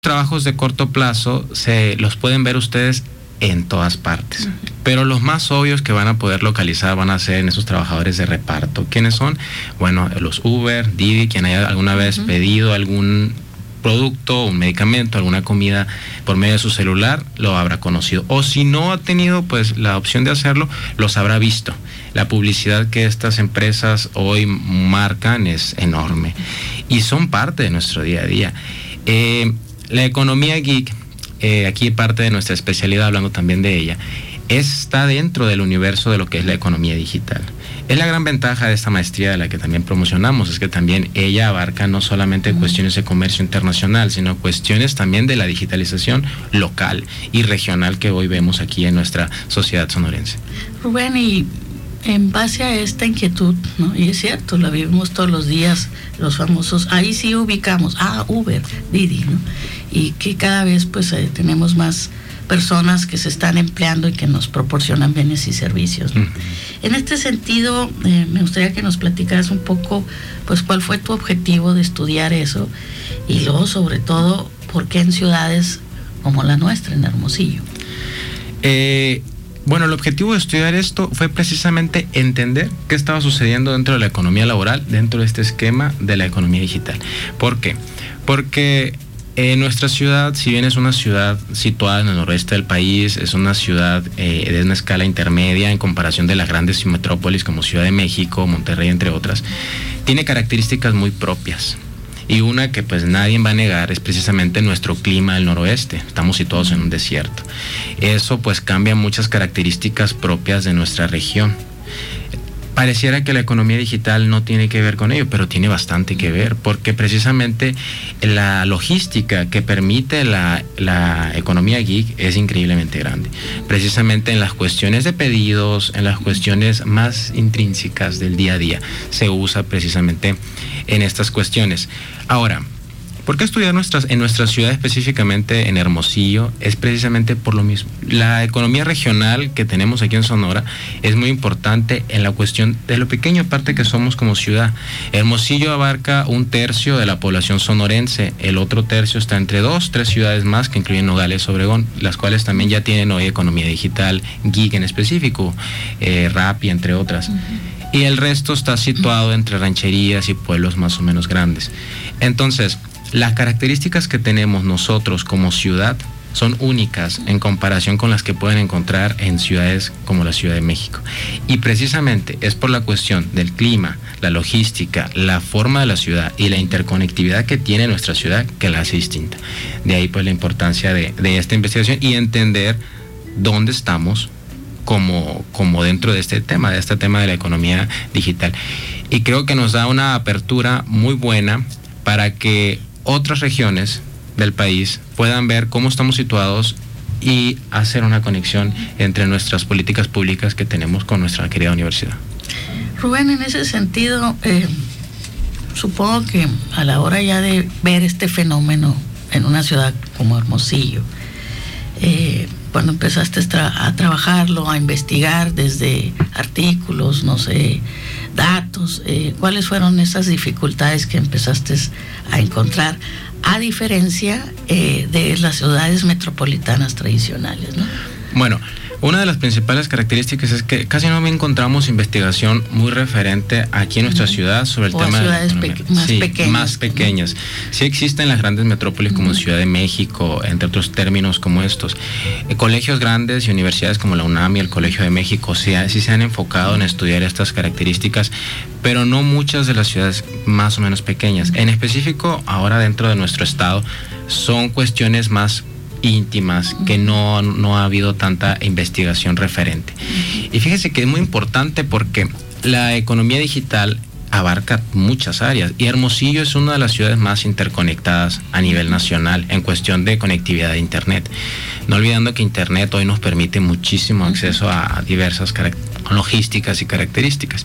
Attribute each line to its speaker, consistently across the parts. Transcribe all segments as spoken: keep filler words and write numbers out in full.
Speaker 1: trabajos de corto plazo se los pueden ver ustedes en todas partes, uh-huh. pero los más obvios que van a poder localizar van a ser en esos trabajadores de reparto. ¿Quiénes son? Bueno, los Uber, Didi, quien haya alguna vez uh-huh. pedido algún producto, un medicamento, alguna comida por medio de su celular, lo habrá conocido. O si no ha tenido pues la opción de hacerlo, los habrá visto. La publicidad que estas empresas hoy marcan es enorme y son parte de nuestro día a día. Eh, la economía geek, eh, aquí parte de nuestra especialidad, hablando también de ella, está dentro del universo de lo que es la economía digital. Es la gran ventaja de esta maestría de la que también promocionamos, es que también ella abarca no solamente cuestiones de comercio internacional, sino cuestiones también de la digitalización local y regional que hoy vemos aquí en nuestra sociedad sonorense.
Speaker 2: Rubén, y en base a esta inquietud, ¿no? Y es cierto, la vivimos todos los días, los famosos, ahí sí ubicamos, ah, Uber, Didi, ¿no? Y que cada vez pues eh, tenemos más personas que se están empleando y que nos proporcionan bienes y servicios, ¿no? Uh-huh. En este sentido, eh, me gustaría que nos platicaras un poco, pues, cuál fue tu objetivo de estudiar eso y luego, sobre todo, por qué en ciudades como la nuestra, en Hermosillo.
Speaker 1: Eh, bueno, el objetivo de estudiar esto fue precisamente entender qué estaba sucediendo dentro de la economía laboral, dentro de este esquema de la economía digital. ¿Por qué? Porque Eh, nuestra ciudad, si bien es una ciudad situada en el noroeste del país, es una ciudad eh, de una escala intermedia en comparación de las grandes metrópolis como Ciudad de México, Monterrey, entre otras, tiene características muy propias. Y una que pues nadie va a negar es precisamente nuestro clima del noroeste. Estamos situados en un desierto. Eso pues cambia muchas características propias de nuestra región. Pareciera que la economía digital no tiene que ver con ello, pero tiene bastante que ver, porque precisamente la logística que permite la, la economía geek es increíblemente grande. Precisamente en las cuestiones de pedidos, en las cuestiones más intrínsecas del día a día, se usa precisamente en estas cuestiones. Ahora, ¿por qué estudiar nuestras, en nuestra ciudad, específicamente en Hermosillo? Es precisamente por lo mismo. La economía regional que tenemos aquí en Sonora es muy importante en la cuestión de lo pequeño parte que somos como ciudad. Hermosillo abarca un tercio de la población sonorense, el otro tercio está entre dos, tres ciudades más que incluyen Nogales, Obregón, las cuales también ya tienen hoy economía digital, geek en específico, eh, Rappi, entre otras. Uh-huh. Y el resto está situado entre rancherías y pueblos más o menos grandes. Entonces, las características que tenemos nosotros como ciudad son únicas en comparación con las que pueden encontrar en ciudades como la Ciudad de México. Y precisamente es por la cuestión del clima, la logística, la forma de la ciudad y la interconectividad que tiene nuestra ciudad que la hace distinta. De ahí pues la importancia de, de esta investigación y entender dónde estamos como, como dentro de este tema, de este tema de la economía digital. Y creo que nos da una apertura muy buena para que otras regiones del país puedan ver cómo estamos situados y hacer una conexión entre nuestras políticas públicas que tenemos con nuestra querida universidad.
Speaker 2: Rubén, en ese sentido, eh, supongo que a la hora ya de ver este fenómeno en una ciudad como Hermosillo, eh, cuando empezaste a trabajarlo, a investigar desde artículos, no sé, datos, eh, ¿cuáles fueron esas dificultades que empezaste a encontrar, a diferencia eh, de las ciudades metropolitanas tradicionales, ¿no?
Speaker 1: Bueno, una de las principales características es que casi no encontramos investigación muy referente aquí en nuestra uh-huh. ciudad sobre el
Speaker 2: o
Speaker 1: tema
Speaker 2: ciudades
Speaker 1: de
Speaker 2: pe- más
Speaker 1: sí,
Speaker 2: pequeñas.
Speaker 1: más pequeñas. Sí existen las grandes metrópolis como uh-huh. Ciudad de México, entre otros términos como estos. Eh, colegios grandes y universidades como la UNAM y el Colegio de México sí, sí se han enfocado en estudiar estas características, pero no muchas de las ciudades más o menos pequeñas. Uh-huh. En específico, ahora dentro de nuestro estado, son cuestiones más íntimas, que no, no ha habido tanta investigación referente. Y fíjese que es muy importante porque la economía digital abarca muchas áreas y Hermosillo es una de las ciudades más interconectadas a nivel nacional en cuestión de conectividad de internet. No olvidando que internet hoy nos permite muchísimo acceso a diversas caract- logísticas y características.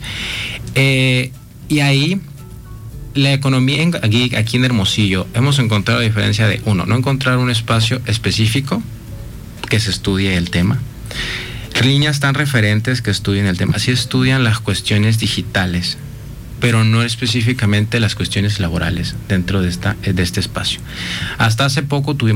Speaker 1: Eh, y ahí la economía en, aquí, aquí en Hermosillo hemos encontrado la diferencia de, uno, no encontrar un espacio específico que se estudie el tema, líneas tan referentes que estudien el tema, así estudian las cuestiones digitales pero no específicamente las cuestiones laborales dentro de, esta, de este espacio. Hasta hace poco tuvimos